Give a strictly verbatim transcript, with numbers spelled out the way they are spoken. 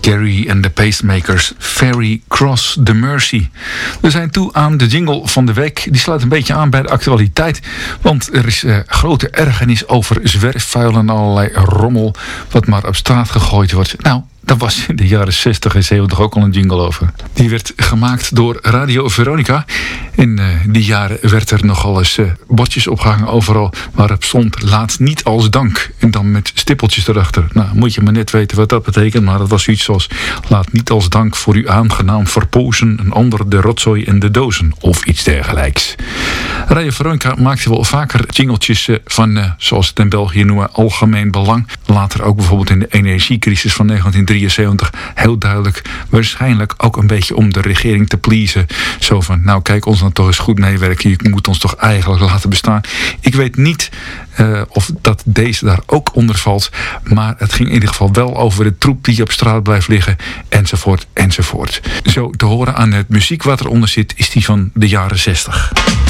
Gary and the Pacemakers, Ferry Cross the Mersey. We zijn toe aan de jingle van de week. Die sluit een beetje aan bij de actualiteit. Want er is uh, grote ergernis over zwerfvuil en allerlei rommel wat maar op straat gegooid wordt. Nou, daar was in de jaren zestig en zeventig ook al een jingle over. Die werd gemaakt door Radio Veronica. In uh, die jaren werd er nogal eens uh, bordjes opgehangen overal waarop stond laat niet als dank. En dan met stippeltjes erachter. Nou, moet je maar net weten wat dat betekent. Maar dat was zoiets zoals laat niet als dank voor uw aangenaam verpozen een ander de rotzooi en de dozen. Of iets dergelijks. Radio Veronica maakte wel vaker jingeltjes uh, van, uh, zoals het in België noemen, algemeen belang. Later ook bijvoorbeeld in de energiecrisis van negentien drieënzeventig heel duidelijk. Waarschijnlijk ook een beetje om de regering te pleasen. Zo van, nou kijk ons dan toch eens goed meewerken. Je moet ons toch eigenlijk laten bestaan. Ik weet niet uh, of dat deze daar ook onder valt. Maar het ging in ieder geval wel over de troep die op straat blijft liggen. Enzovoort, enzovoort. Zo te horen aan het muziek wat eronder zit, is die van de jaren zestig.